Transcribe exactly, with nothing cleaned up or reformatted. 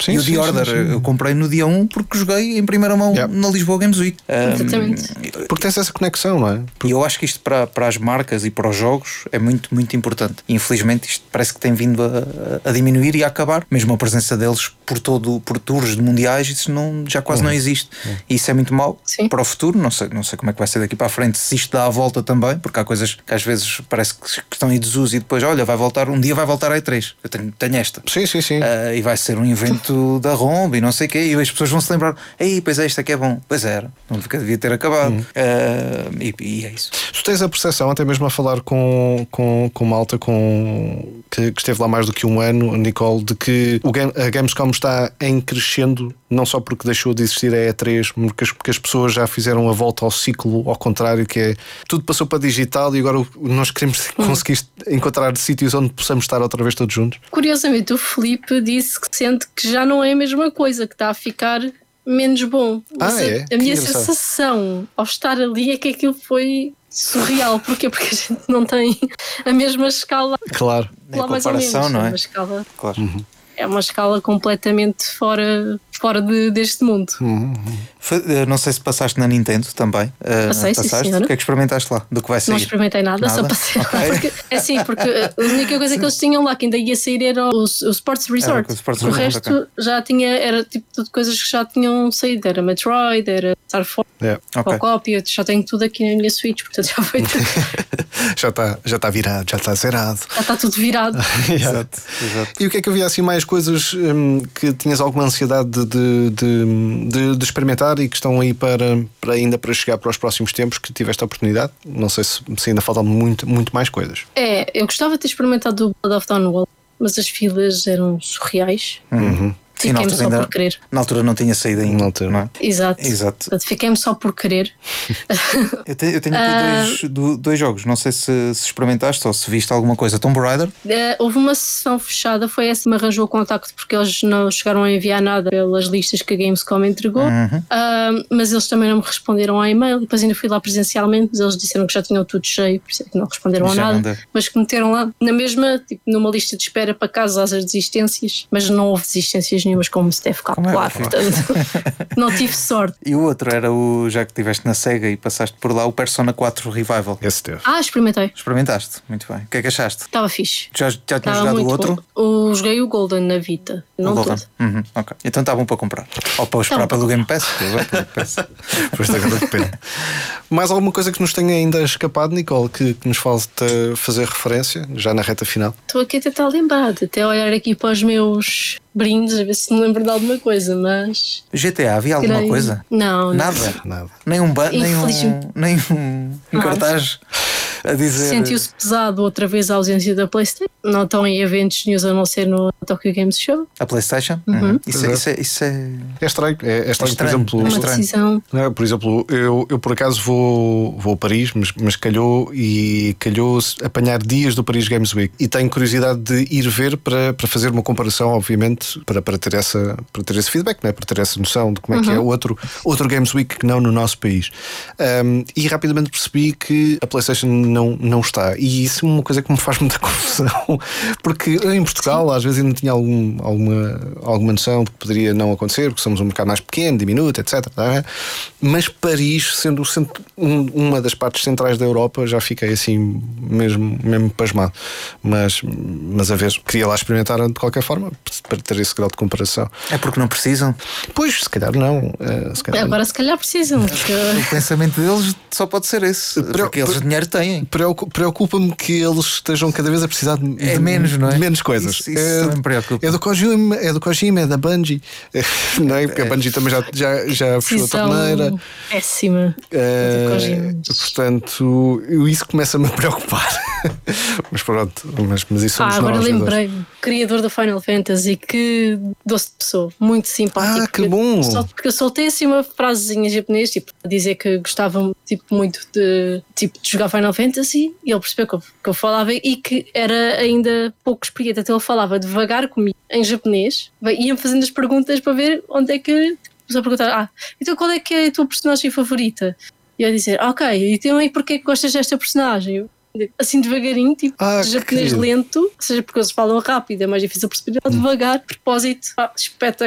Sim, e o sim, The Order, sim, sim. eu comprei no dia um porque joguei em primeira mão Yeah. na Lisboa Games Week. Exatamente. Um, Porque tens essa conexão, não é? E eu acho que isto para, para as marcas e para os jogos é muito, muito importante. E, infelizmente isto parece que tem vindo a, a diminuir e a acabar. Mesmo a presença deles por todo, por tours de mundiais, isso não, já quase uhum. não existe. Uhum. E isso é muito mau Sim. para o futuro. Não sei, não sei como é que vai ser daqui para a frente, se isto dá a volta também, porque há coisas que às vezes parece que estão em desuso e depois, olha, vai voltar, um dia vai voltar a E três. Eu tenho, tenho esta. Sim, sim, sim. Uh, e vai ser um evento da Romb e não sei o quê. E as pessoas vão se lembrar, ei, pois é, isto aqui é bom. Pois era, não devia ter acabado. Uhum. Uh, e, e é isso. Tu tens a percepção, até mesmo a falar com, com, com malta com, que, que esteve lá mais do que um ano, Nicole, de que o game, a Gamescom está em crescendo, não só porque deixou de existir a E três, porque as, porque as pessoas já fizeram a volta ao ciclo ao contrário, que é tudo passou para digital e agora nós queremos conseguir encontrar sítios onde possamos estar outra vez todos juntos. Curiosamente, o Filipe disse que sente que já não é a mesma coisa, que está a ficar menos bom. Ah, a, é? a minha Que sensação ao estar ali é que aquilo foi surreal. Porquê? Porque a gente não tem a mesma escala. Claro. Lá É mais ou menos. não é? É uma escala, claro. Uhum. É uma escala completamente fora, fora de, deste mundo. Uhum. Foi, não sei se passaste na Nintendo também. Passei, passaste? sim, senhora. O que é que experimentaste lá? Do que vai sair? Não experimentei nada, nada? só passei lá. Okay. Porque, é assim, porque a única coisa sim. que eles tinham lá que ainda ia sair era o, o Sports Resort. É, o Sports o Resort, resto okay. já tinha, era tipo de coisas que já tinham saído. Era Metroid, era Star Fox, yeah. okay. Cópia, já tenho tudo aqui na minha Switch, portanto já foi tudo. já está já tá virado, já está zerado. Já está tudo virado. Exato, exato. E o que é que havia assim mais coisas hum, que tinhas alguma ansiedade de, de, de, de, de experimentar e que estão aí para, para ainda para chegar para os próximos tempos que tiveste a oportunidade? Não sei se, se ainda faltam muito, muito mais coisas. É, eu gostava de ter experimentado o Blood of Dawnwall, mas as filas eram surreais. Uhum. Fiquei-me só ainda, por querer. Na altura não tinha saído ainda. Não, não é? Exato. Exato. Fiquei-me só por querer. eu, tenho, eu tenho aqui dois, do, dois jogos. Não sei se, se experimentaste ou se viste alguma coisa. Tomb Raider? Uh, houve uma sessão fechada, foi essa que me arranjou o contacto, porque eles não chegaram a enviar nada pelas listas que a Gamescom entregou. Uhum. Uh, mas eles também não me responderam ao e-mail. E depois ainda fui lá presencialmente, mas eles disseram que já tinham tudo cheio, por isso é que não responderam a nada. Mas que meteram lá na mesma, tipo, numa lista de espera para caso haja desistências, mas não houve desistências nenhumas, como se deve Como calcular. é, portanto, não tive sorte. E o outro era o, já que estiveste na SEGA e passaste por lá, o Persona quatro Revival. Esse teve. Ah, experimentei. Experimentaste? Muito bem. O que é que achaste? Estava fixe. Já, já tinhas jogado o outro? O, joguei o Golden na Vita. Não todo. Uhum, okay. Então está bom para comprar. Ou para esperar pelo Game Pass. Pois agora depende. Mais alguma coisa que nos tenha ainda escapado, Nicole, que, que nos falta fazer referência, já na reta final? Estou aqui a tentar lembrar, até olhar aqui para os meus brindes, a ver se me lembro de alguma coisa, mas... G T A, havia alguma Creio... coisa? Não, nada. não. Nada. Nem um, ba... nem um, nem um, um cartaz a dizer... Sentiu-se pesado outra vez a ausência da PlayStation. Não estão em eventos nenhum a não ser no Tokyo Games Show. A PlayStation? Uhum. Uhum. Isso, é, isso, é, isso é... É estranho. É, é estranho, estranho, por exemplo... Uma estranho. decisão. Não, por exemplo, eu, eu por acaso vou, vou a Paris, mas, mas calhou e calhou apanhar dias do Paris Games Week e tenho curiosidade de ir ver para, para fazer uma comparação, obviamente, para, para, ter essa, para ter esse feedback, né? Para ter essa noção de como é uhum. que é outro, outro Games Week que não no nosso país. Um, e rapidamente percebi que a PlayStation não, não está. E isso é uma coisa que me faz muita confusão, porque em Portugal às vezes ainda tinha algum, alguma, alguma noção de que poderia não acontecer, porque somos um mercado mais pequeno, diminuto, etcétera. Tá? Mas Paris, sendo, sendo um, uma das partes centrais da Europa, já fiquei assim mesmo, mesmo pasmado. Mas, mas a ver, queria lá experimentar de qualquer forma, para ter esse grau de comparação. É porque não precisam? Pois, se calhar não. Uh, se calhar Agora não. se calhar precisam. Porque... O pensamento deles só pode ser esse, porque eles dinheiro têm. Preocupa-me que eles estejam cada vez a precisar de, é menos, não é? de menos coisas. Isso, isso é, também me preocupa. É do Kojima, é do Kojima, é da Bungie, não é? Porque a Bungie também já, já, já fechou a torneira. Péssima. É, portanto, isso começa-me a preocupar. Mas pronto, mas, mas isso somos ah, agora nós. lembrei-me, criador da Final Fantasy, que doce de pessoa, muito simpático. Ah, que bom! Só porque eu soltei assim uma frasezinha japonês, tipo, a dizer que gostava tipo, muito de, tipo, de jogar Final Fantasy, e ele percebeu que eu, que eu falava e que era ainda pouco experiente, até ele falava devagar comigo em japonês, ia-me fazendo as perguntas para ver onde é que. Começou a perguntar: ah, então qual é que é a tua personagem favorita? E eu a dizer: ok, então e porquê que gostas desta personagem? Assim devagarinho, tipo, ah, japonês lento, ou seja, porque eles falam rápido, é mais difícil perceber, devagar, propósito, ah, espetacular.